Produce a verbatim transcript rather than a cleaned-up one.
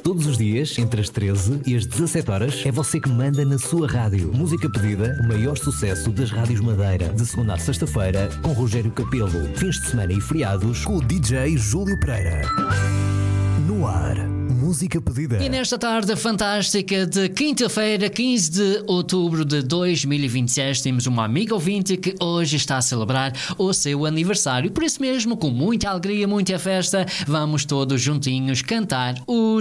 Todos os dias, entre as treze e as dezassete horas, é você que manda na sua rádio. Música pedida, o maior sucesso das rádios Madeira. De segunda a sexta-feira, com Rogério Capelo. Fins de semana e feriados, com o D J Júlio Pereira. No ar, música pedida. E nesta tarde fantástica de quinta-feira, quinze de outubro de dois mil e vinte e seis, temos uma amiga ouvinte que hoje está a celebrar o seu aniversário. Por isso mesmo, com muita alegria, muita festa, vamos todos juntinhos cantar os